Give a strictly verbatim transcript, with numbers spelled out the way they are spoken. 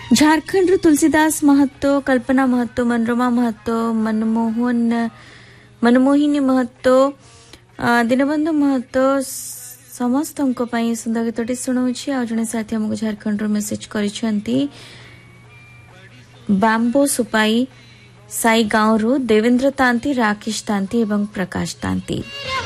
झारखंड तुलसीदास महतो, कल्पना महतो, मनोरमा महतो, मनमोहन मनमोहिनी महतो, दीनबंधु महतो समस्त सुंदर गीतटी शुणाऊँगी। आ जड़े साथी आमको झारखंड मेसेज करिसेंती बाम्बो सुपाई साई गाँव रु देवेंद्र तांती, राकेश तांती एवं प्रकाश तांती।